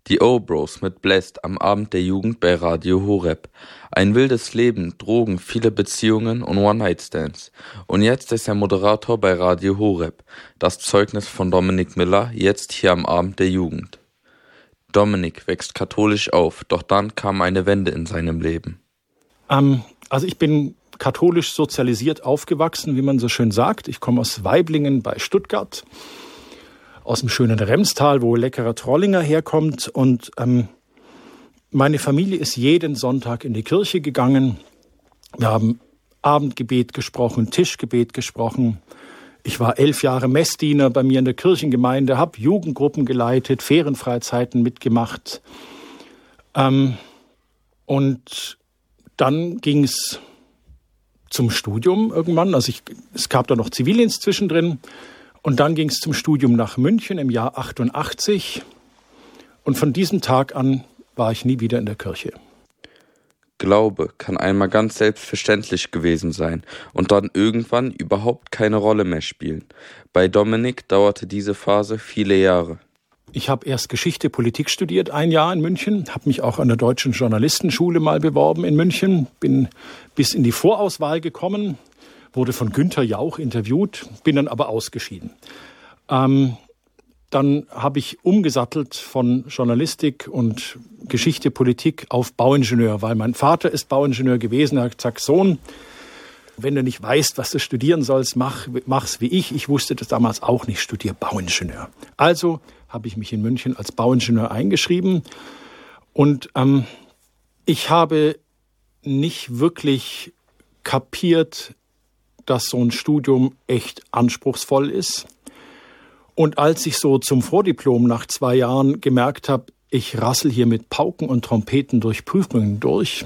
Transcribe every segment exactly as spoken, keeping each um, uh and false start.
Die O-Bros mit Blessed am Abend der Jugend bei Radio Horeb. Ein wildes Leben, Drogen, viele Beziehungen und One-Night-Stands. Und jetzt ist er Moderator bei Radio Horeb. Das Zeugnis von Dominik Miller, jetzt hier am Abend der Jugend. Dominik wächst katholisch auf, doch dann kam eine Wende in seinem Leben. Ähm, also ich bin katholisch sozialisiert aufgewachsen, wie man so schön sagt. Ich komme aus Waiblingen bei Stuttgart, aus dem schönen Remstal, wo leckerer Trollinger herkommt. Und ähm, meine Familie ist jeden Sonntag in die Kirche gegangen. Wir haben Abendgebet gesprochen, Tischgebet gesprochen. Ich war elf Jahre Messdiener bei mir in der Kirchengemeinde, habe Jugendgruppen geleitet, Ferienfreizeiten mitgemacht. Ähm, und dann ging es zum Studium irgendwann. Also ich, es gab da noch Zivildienst zwischendrin. Und dann ging es zum Studium nach München im Jahr achtundachtzig. Und von diesem Tag an war ich nie wieder in der Kirche. Glaube kann einmal ganz selbstverständlich gewesen sein und dann irgendwann überhaupt keine Rolle mehr spielen. Bei Dominik dauerte diese Phase viele Jahre. Ich habe erst Geschichte, Politik studiert, ein Jahr in München, habe mich auch an der Deutschen Journalistenschule mal beworben in München, bin bis in die Vorauswahl gekommen, wurde von Günther Jauch interviewt, bin dann aber ausgeschieden. Ähm, dann habe ich umgesattelt von Journalistik und Geschichte, Politik auf Bauingenieur, weil mein Vater ist Bauingenieur gewesen. Er hat gesagt, Sohn, wenn du nicht weißt, was du studieren sollst, mach, mach's wie ich. Ich wusste das damals auch nicht, studiere Bauingenieur. Also habe ich mich in München als Bauingenieur eingeschrieben. Und ähm, ich habe nicht wirklich kapiert, dass so ein Studium echt anspruchsvoll ist. Und als ich so zum Vordiplom nach zwei Jahren gemerkt habe, ich rassel hier mit Pauken und Trompeten durch Prüfungen durch,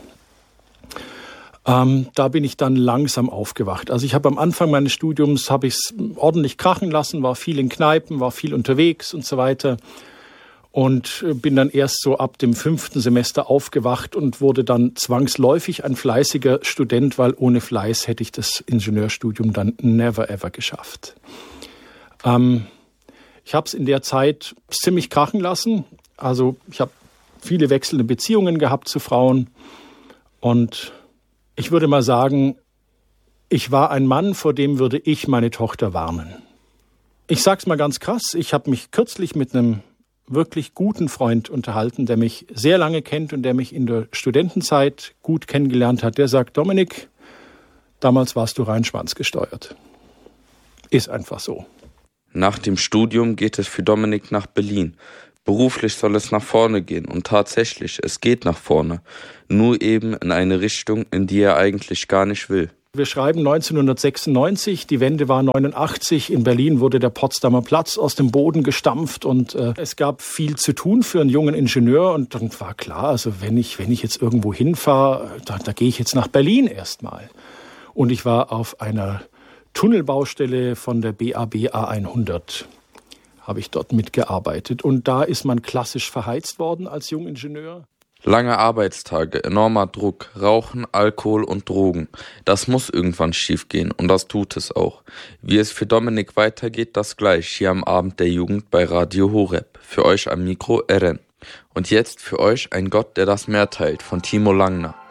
ähm, da bin ich dann langsam aufgewacht. Also ich habe am Anfang meines Studiums habe ich es ordentlich krachen lassen, war viel in Kneipen, war viel unterwegs und so weiter. Und bin dann erst so ab dem fünften Semester aufgewacht und wurde dann zwangsläufig ein fleißiger Student, weil ohne Fleiß hätte ich das Ingenieurstudium dann never ever geschafft. Ähm, ich habe es in der Zeit ziemlich krachen lassen. Also ich habe viele wechselnde Beziehungen gehabt zu Frauen. Und ich würde mal sagen, ich war ein Mann, vor dem würde ich meine Tochter warnen. Ich sag's mal ganz krass, ich habe mich kürzlich mit einem wirklich guten Freund unterhalten, der mich sehr lange kennt und der mich in der Studentenzeit gut kennengelernt hat. Der sagt, Dominik, damals warst du rein schwanzgesteuert. Ist einfach so. Nach dem Studium geht es für Dominik nach Berlin. Beruflich soll es nach vorne gehen und tatsächlich, es geht nach vorne. Nur eben in eine Richtung, in die er eigentlich gar nicht will. Wir schreiben neunzehnhundertsechsundneunzig, die Wende war neunundachtzig, in Berlin wurde der Potsdamer Platz aus dem Boden gestampft und äh, es gab viel zu tun für einen jungen Ingenieur und dann war klar, also wenn ich, wenn ich jetzt irgendwo hinfahre, da, da gehe ich jetzt nach Berlin erstmal. Und ich war auf einer Tunnelbaustelle von der B A B A hundert, habe ich dort mitgearbeitet und da ist man klassisch verheizt worden als Jungingenieur. Lange Arbeitstage, enormer Druck, Rauchen, Alkohol und Drogen. Das muss irgendwann schiefgehen und das tut es auch. Wie es für Dominik weitergeht, das gleich hier am Abend der Jugend bei Radio Horeb. Für euch am Mikro Eren. Und jetzt für euch ein Gott, der das Meer teilt von Timo Langner.